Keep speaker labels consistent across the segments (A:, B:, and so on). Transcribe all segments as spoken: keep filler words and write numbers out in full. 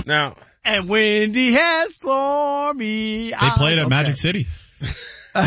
A: Now,
B: and Wendy has for me.
C: They played at
B: okay.
C: Magic City.
A: all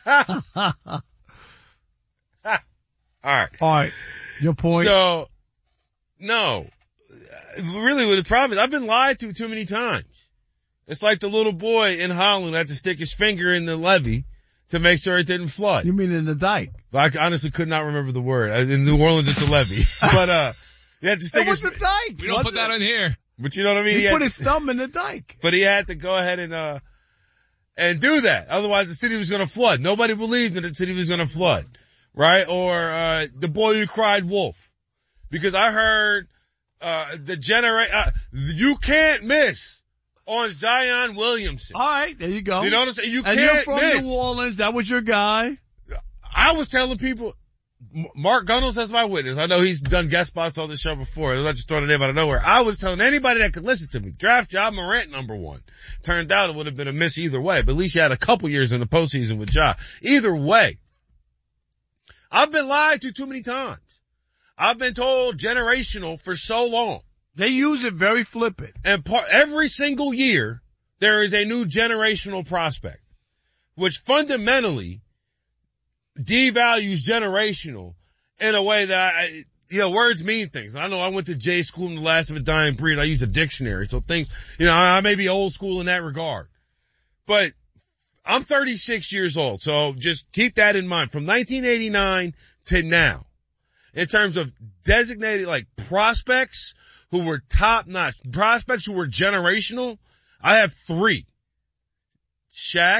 A: right.
B: All right. Your point.
A: So, no. Really, what the problem is, I've been lied to too many times. It's like the little boy in Holland who had to stick his finger in the levee to make sure it didn't flood.
B: You mean in the dike?
A: I honestly could not remember the word. In New Orleans, it's a levee. But, uh, you had to stick
B: It was
A: his...
B: the dike.
C: We don't put that in here.
A: But you know what I mean?
B: He,
A: He
B: put
A: had,
B: his thumb in the dike.
A: But he had to go ahead and, uh, and do that. Otherwise the city was gonna flood. Nobody believed that the city was gonna flood. Right? Or, uh, the boy who cried wolf. Because I heard, uh, the genera- uh, you can't miss on Zion Williamson.
B: All right. There you go.
A: You know what I'm saying? You
B: and
A: can't
B: you're from
A: miss.
B: New Orleans. That was your guy.
A: I was telling people, Mark Gunnels as my witness. I know he's done guest spots on the show before. I just throw the name out of nowhere. I was telling anybody that could listen to me, draft Ja Morant number one. Turned out it would have been a miss either way, but at least you had a couple years in the postseason with Ja. Either way, I've been lied to too many times. I've been told generational for so long.
B: They use it very flippant.
A: And part, every single year, there is a new generational prospect, which fundamentally devalues generational in a way that I, you know, words mean things. I know I went to J school in the last of a dying breed. I use a dictionary. So things, you know, I, I may be old school in that regard, but I'm thirty-six years old. So just keep that in mind from nineteen eighty-nine to now in terms of designated like prospects who were top notch, prospects who were generational. I have three. Shaq.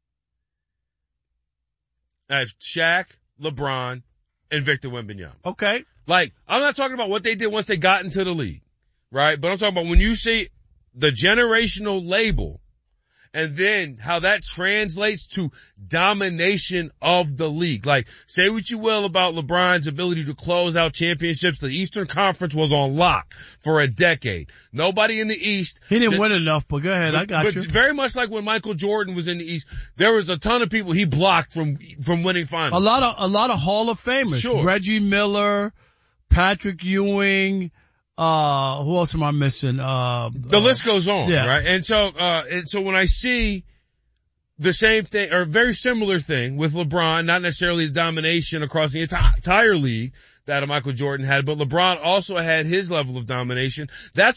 A: I have Shaq, LeBron, and Victor Wembanyama.
B: Okay.
A: Like, I'm not talking about what they did once they got into the league, right? But I'm talking about when you see the generational label and then how that translates to domination of the league. Like, say what you will about LeBron's ability to close out championships. The Eastern Conference was on lock for a decade. Nobody in the East.
B: He didn't
A: that,
B: win enough, but go ahead.
A: But,
B: I got
A: but
B: you.
A: very much like when Michael Jordan was in the East, there was a ton of people he blocked from, from winning finals.
B: A lot of, a lot of Hall of Famers.
A: Sure.
B: Reggie Miller, Patrick Ewing, uh, who else am I missing? Uh,
A: the
B: uh,
A: list goes on,
B: yeah.
A: right? And so, uh, and so when I see the same thing, or very similar thing with LeBron, not necessarily the domination across the enti- entire league that Michael Jordan had, but LeBron also had his level of domination. That's